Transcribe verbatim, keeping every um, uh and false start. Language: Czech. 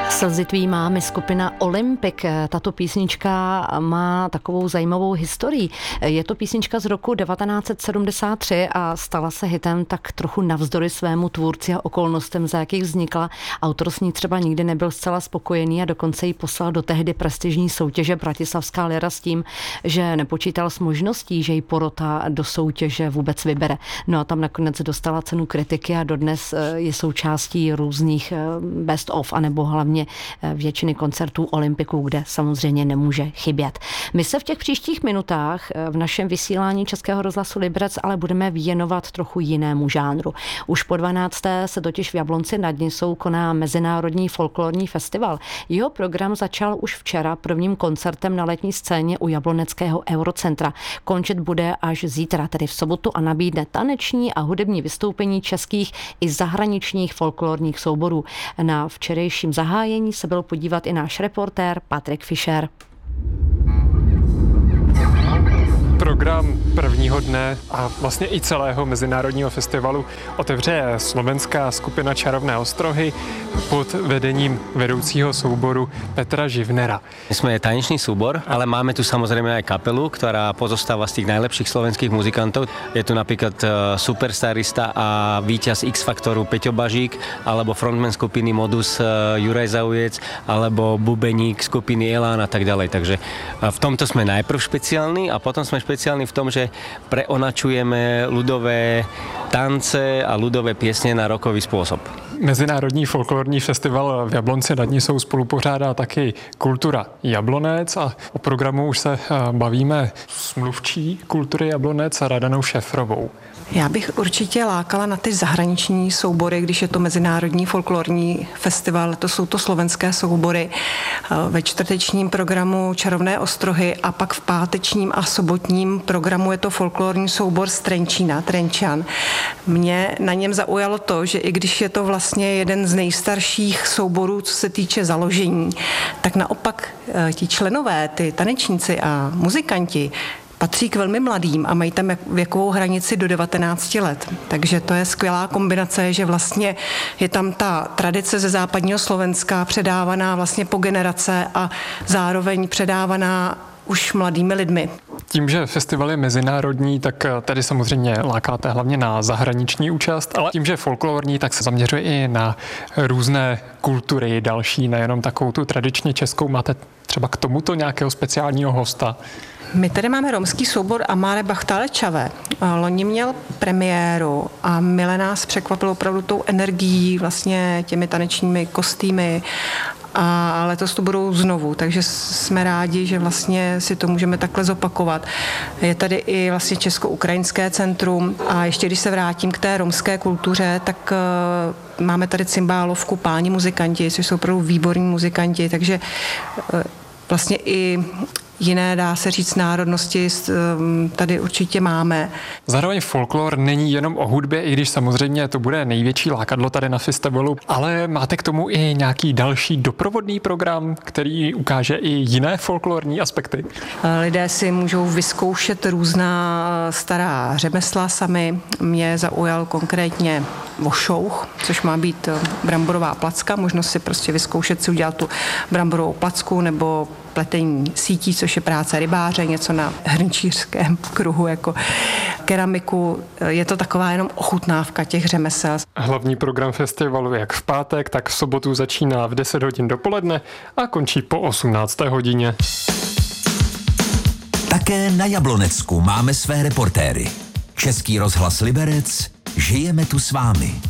Slzy tvý mámy, skupina Olympik. Tato písnička má takovou zajímavou historii. Je to písnička z roku devatenáct set sedmdesát tři a stala se hitem tak trochu navzdory svému tvůrci a okolnostem, za jakých vznikla. Autor s ní třeba nikdy nebyl zcela spokojený a dokonce ji poslal do tehdy prestižní soutěže Bratislavská lira s tím, že nepočítal s možností, že ji porota do soutěže vůbec vybere. No a tam nakonec dostala cenu kritiky a dodnes je součástí různých best of, anebo hlavně většiny koncertů Olympiků, kde samozřejmě nemůže chybět. My se v těch příštích minutách v našem vysílání Českého rozhlasu Liberec ale budeme věnovat trochu jinému žánru. Už po dvanácté se totiž v Jablonci nad Nisou koná Mezinárodní folklorní festival. Jeho program začal už včera prvním koncertem na letní scéně u jabloneckého Eurocentra. Končit bude až zítra, tedy v sobotu, a nabídne taneční a hudební vystoupení českých i zahraničních folklorních souborů. Na včerejším zahájení se byl podívat i náš reportér Patrik Fischer. Program prvního dne a vlastně i celého mezinárodního festivalu otevře slovenská skupina Čarovné ostrohy pod vedením vedoucího souboru Petra Živnera. My jsme taneční súbor, ale máme tu samozrejme aj kapelu, ktorá pozostáva z tých najlepších slovenských muzikantov. Je tu napríklad superstarista a víťaz X-Faktoru Peťo Bažík, alebo frontman skupiny Modus Juraj Zaujec, alebo bubeník skupiny Elán a tak ďalej. Takže v tomto sme najprv špeciálni a potom sme špeciálni v tom, že preonačujeme ľudové tance a ľudové piesne na rockový spôsob. Mezinárodní folklorní festival v Jablonci nad Nisou spolupořádá taky Kultura Jablonec a o programu už se bavíme s mluvčí Kultury Jablonec a Radanou Šefrovou. Já bych určitě lákala na ty zahraniční soubory, když je to Mezinárodní folklorní festival, to jsou to slovenské soubory. Ve čtvrtečním programu Čarovné ostrohy a pak v pátečním a sobotním programu je to folklorní soubor z Trenčína, Trenčan. Mě na něm zaujalo to, že i když je to vlastně jeden z nejstarších souborů, co se týče založení, tak naopak ti členové, ty tanečníci a muzikanti patří k velmi mladým a mají tam věkovou hranici do devatenácti let. Takže to je skvělá kombinace, že vlastně je tam ta tradice ze západního Slovenska předávaná vlastně po generace a zároveň předávaná už mladými lidmi. Tím, že festival je mezinárodní, tak tady samozřejmě lákáte hlavně na zahraniční účast, ale tím, že je folklorní, tak se zaměřuje i na různé kultury další, nejenom takovou tu tradičně českou. Máte třeba k tomuto nějakého speciálního hosta? My tady máme romský soubor Amare Bachtalečave. Loni měl premiéru a mile nás překvapilo opravdu tou energií, vlastně těmi tanečními kostýmy, a letos to budou znovu, takže jsme rádi, že vlastně si to můžeme takhle zopakovat. Je tady i vlastně Česko-ukrajinské centrum a ještě když se vrátím k té romské kultuře, tak uh, máme tady cymbálovku Páni muzikanti, což jsou opravdu výborní muzikanti, takže uh, vlastně i jiné, dá se říct, národnosti tady určitě máme. Zároveň folklor není jenom o hudbě, i když samozřejmě to bude největší lákadlo tady na festivalu, ale máte k tomu i nějaký další doprovodný program, který ukáže i jiné folklorní aspekty? Lidé si můžou vyzkoušet různá stará řemesla sami. Mě zaujal konkrétně vošouch, což má být bramborová placka, možnost si prostě vyzkoušet si udělat tu bramborovou placku nebo pletení sítí, což je práce rybáře, něco na hrnčířském kruhu, jako keramiku. Je to taková jenom ochutnávka těch řemesel. Hlavní program festivalu jak v pátek, tak v sobotu začíná v deset hodin dopoledne a končí po osmnácté hodině. Také na Jablonecku máme své reportéry. Český rozhlas Liberec, žijeme tu s vámi.